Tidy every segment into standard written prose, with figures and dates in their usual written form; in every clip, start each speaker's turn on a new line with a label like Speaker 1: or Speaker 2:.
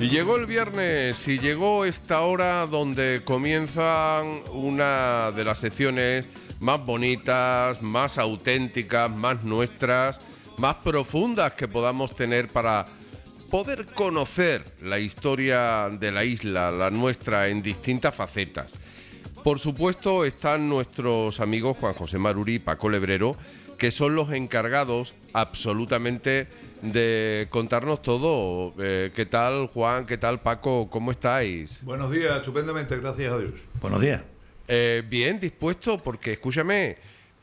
Speaker 1: Y llegó el viernes y llegó esta hora donde comienzan una de las secciones más bonitas, más auténticas, más nuestras, más profundas que podamos tener para poder conocer la historia de la isla, la nuestra, en distintas facetas. Por supuesto están nuestros amigos Juan José Maruri y Paco Lebrero, que son los encargados absolutamente de contarnos todo. ¿Qué tal, Juan? ¿Qué tal, Paco? ¿Cómo estáis?
Speaker 2: Buenos días, estupendamente, gracias a Dios.
Speaker 3: Buenos días.
Speaker 1: Bien, dispuesto, porque escúchame,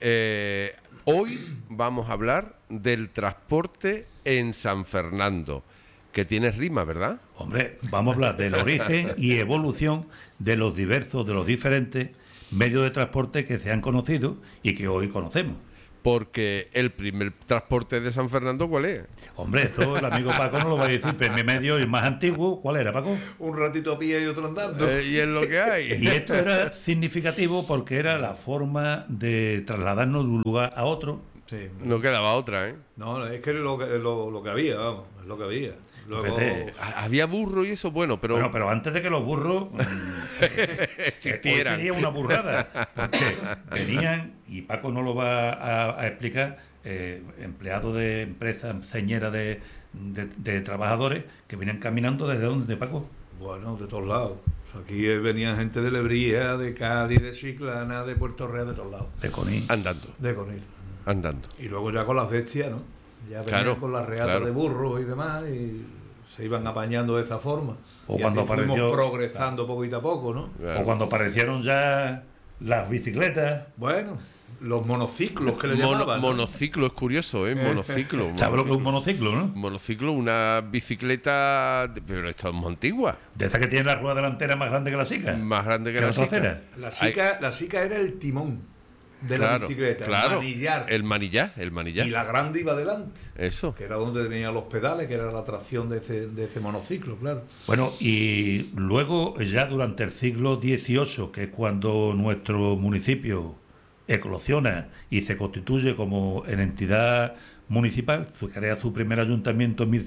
Speaker 1: hoy vamos a hablar del transporte en San Fernando, que tiene rima, ¿verdad?
Speaker 3: Hombre, vamos a hablar del origen y evolución de los diferentes medios de transporte que se han conocido y que hoy conocemos.
Speaker 1: Porque el primer transporte de San Fernando, ¿cuál es?
Speaker 3: Hombre, esto el amigo Paco no lo va a decir, pero mi medio, el más antiguo, ¿cuál era, Paco?
Speaker 2: Un ratito a pie y otro andando.
Speaker 1: Y es lo que hay.
Speaker 3: Y esto era significativo porque era la forma de trasladarnos de un lugar a otro.
Speaker 2: Sí.
Speaker 1: No quedaba otra, ¿eh?
Speaker 2: No, es que es lo que había, vamos, es lo que había. Luego...
Speaker 3: Fíjate,
Speaker 1: Había burro y eso, bueno, pero
Speaker 3: antes de que los burros
Speaker 1: existieran.
Speaker 3: hoy sería una burrada, porque venían, y Paco no lo va a explicar, empleados de empresas ceñeras de trabajadores que venían caminando ¿desde dónde, Paco?
Speaker 2: Bueno, de todos lados. O sea, aquí venía gente de Lebrija, de Cádiz, de Chiclana, de Puerto Real, de todos lados.
Speaker 3: De Conil.
Speaker 1: andando.
Speaker 2: De Conil.
Speaker 1: Y
Speaker 2: Y luego ya con las bestias, ¿no? Ya venían
Speaker 1: Claro,
Speaker 2: con las reatas
Speaker 1: claro.
Speaker 2: de burros y demás, y se iban apañando de esa forma.
Speaker 3: O
Speaker 2: y
Speaker 3: cuando
Speaker 2: así fuimos
Speaker 3: apareció-
Speaker 2: progresando poquito a poco, ¿no?
Speaker 1: Claro.
Speaker 3: O cuando aparecieron ya las bicicletas.
Speaker 2: Bueno, los monociclos que le llamaban, ¿no?
Speaker 1: Monociclo, es curioso, ¿eh? Monociclo.
Speaker 3: ¿Sabes lo que es un monociclo, no?
Speaker 1: Monociclo, una bicicleta, pero esta es muy antigua,
Speaker 3: De esta que tiene la rueda delantera más grande que la sica.
Speaker 1: más grande que
Speaker 3: Que
Speaker 1: la
Speaker 3: la trasera.
Speaker 1: Sica.
Speaker 2: La sica era el timón de la
Speaker 1: Claro,
Speaker 2: bicicleta,
Speaker 1: claro.
Speaker 2: el manillar.
Speaker 1: El manillar.
Speaker 2: Y la grande iba delante,
Speaker 1: Eso.
Speaker 2: que era donde tenía los pedales, que era la tracción de ese monociclo, claro.
Speaker 3: Bueno, y luego ya durante el siglo XVIII, que es cuando nuestro municipio eclosiona y se constituye como en entidad municipal, crea su primer ayuntamiento en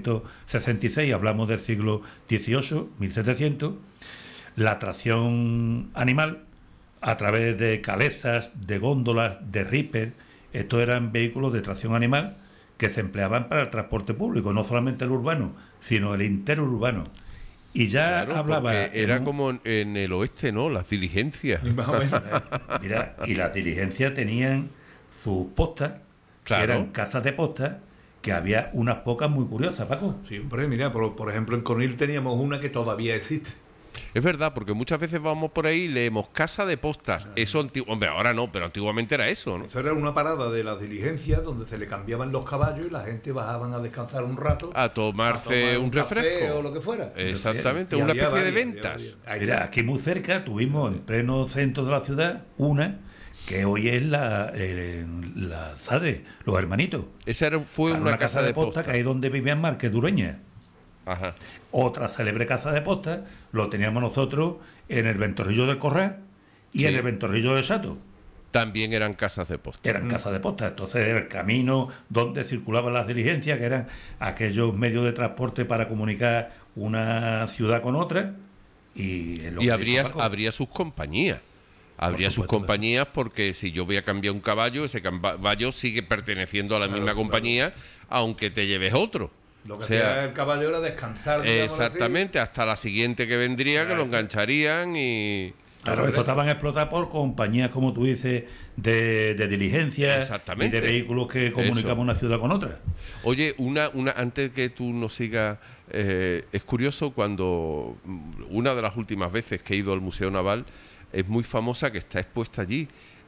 Speaker 3: 1766, hablamos del siglo XVIII, 1700, la tracción animal a través de calezas, de góndolas, de ripper, estos eran vehículos de tracción animal que se empleaban para el transporte público, no solamente el urbano, sino el interurbano. Y ya
Speaker 1: Claro,
Speaker 3: hablaba...
Speaker 1: porque era como en el oeste, ¿no? Las diligencias.
Speaker 2: Más o menos.
Speaker 3: Mira, y las diligencias tenían sus postas,
Speaker 1: Claro.
Speaker 3: que eran casas de postas, que había unas pocas muy curiosas, Paco.
Speaker 2: Sí, hombre, mira, por ejemplo, en Conil teníamos una que todavía existe.
Speaker 1: Es verdad, porque muchas veces vamos por ahí y leemos casa de postas. Eso hombre, ahora no, pero antiguamente era eso, ¿no?
Speaker 2: Eso era una parada de las diligencias donde se le cambiaban los caballos y la gente bajaban a descansar un rato.
Speaker 1: A tomarse
Speaker 2: tomar
Speaker 1: un
Speaker 2: café
Speaker 1: refresco.
Speaker 2: o lo que fuera.
Speaker 1: Exactamente,
Speaker 2: Y
Speaker 1: una
Speaker 2: había
Speaker 1: especie de
Speaker 2: varias,
Speaker 1: ventas.
Speaker 2: había.
Speaker 3: Mira, aquí muy cerca tuvimos, en pleno centro de la ciudad, una que hoy es la ZADE, los hermanitos.
Speaker 1: Fue
Speaker 3: Era
Speaker 1: una casa de
Speaker 3: posta
Speaker 1: postas.
Speaker 3: que ahí donde vivían Márquez Dureña.
Speaker 1: Ajá.
Speaker 3: Otra célebre casa de posta lo teníamos nosotros en el Ventorrillo del Corral y
Speaker 1: Sí.
Speaker 3: en el Ventorrillo de Sato.
Speaker 1: También eran casas de postas.
Speaker 3: Eran casas de posta. Entonces era el camino donde circulaban las diligencias, que eran aquellos medios de transporte para comunicar una ciudad con otra. Y, en lo
Speaker 1: Y
Speaker 3: que dice Paco,
Speaker 1: habría sus compañías. Habría sus
Speaker 3: supuesto,
Speaker 1: compañías porque si yo voy a cambiar un caballo, ese caballo sigue perteneciendo a la misma compañía, aunque te lleves otro.
Speaker 2: Lo que
Speaker 1: O sea,
Speaker 2: hacía el caballo era descansar. digamos así.
Speaker 1: exactamente, hasta la siguiente que vendría, que lo
Speaker 2: Exacto.
Speaker 1: engancharían y...
Speaker 3: Claro, eso estaban explotadas por compañías, como tú dices, de diligencias y
Speaker 1: Exactamente.
Speaker 3: de vehículos que comunicaban
Speaker 1: Eso.
Speaker 3: una ciudad con otra.
Speaker 1: Oye, antes que tú nos sigas, es curioso cuando una de las últimas veces que he ido al Museo Naval es muy famosa, que está expuesta allí,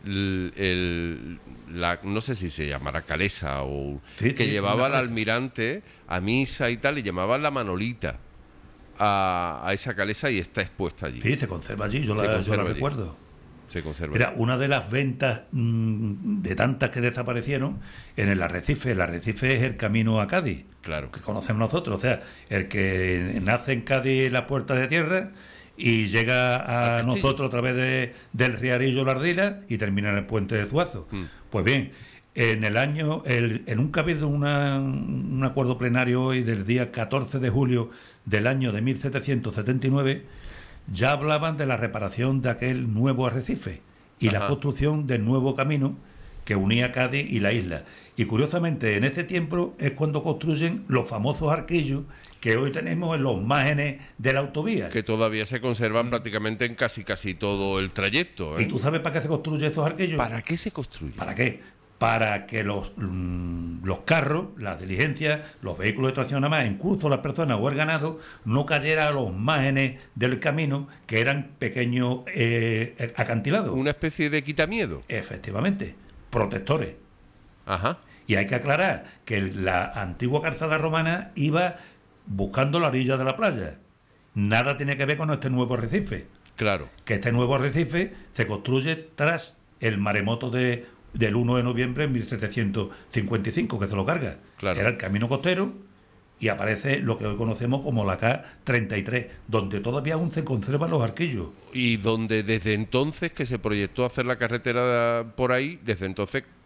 Speaker 1: no sé si se llamará calesa o
Speaker 3: Sí,
Speaker 1: que
Speaker 3: sí,
Speaker 1: llevaba
Speaker 3: una
Speaker 1: al
Speaker 3: calesa.
Speaker 1: almirante a misa y tal, y llamaban la Manolita a esa calesa y está expuesta allí.
Speaker 3: Sí, se conserva allí, yo
Speaker 1: Se
Speaker 3: la
Speaker 1: conserva allí.
Speaker 3: recuerdo.
Speaker 1: Se conserva.
Speaker 3: Era una de las ventas de tantas que desaparecieron en el Arrecife. El Arrecife es el camino a Cádiz,
Speaker 1: Claro.
Speaker 3: que conocemos nosotros. O sea, el que nace en Cádiz en las puertas de tierra y llega a nosotros a través del Riarillo La Ardila y termina en el puente de Zuazo. Pues bien, En un cabildo, un acuerdo plenario hoy del día 14 de julio del año de 1779, ya hablaban de la reparación de aquel nuevo arrecife y la construcción del nuevo camino que unía Cádiz y la isla. Y curiosamente, en este tiempo es cuando construyen los famosos arquillos que hoy tenemos en los márgenes de la autovía.
Speaker 1: Que todavía se conservan prácticamente en casi todo el trayecto, ¿eh?
Speaker 3: ¿Y tú sabes para qué se construyen estos arquillos?
Speaker 1: ¿Para qué se construye?
Speaker 3: ¿Para qué? Para que los carros, las diligencias, los vehículos de tracción nada más en curso, las personas o el ganado, no cayera a los márgenes del camino, que eran pequeños acantilados.
Speaker 1: Una especie de quitamiedo.
Speaker 3: Efectivamente, protectores.
Speaker 1: Ajá.
Speaker 3: Y hay que aclarar que la antigua calzada romana iba buscando la orilla de la playa. Nada tiene que ver con este nuevo arrecife.
Speaker 1: Claro.
Speaker 3: Que este nuevo arrecife se construye tras el maremoto del 1 de noviembre de 1755, que se lo carga.
Speaker 1: Claro.
Speaker 3: Era el camino costero y aparece lo que hoy conocemos como la K33, donde todavía aún se conservan los arquillos.
Speaker 1: Y donde desde entonces que se proyectó hacer la carretera por ahí, desde entonces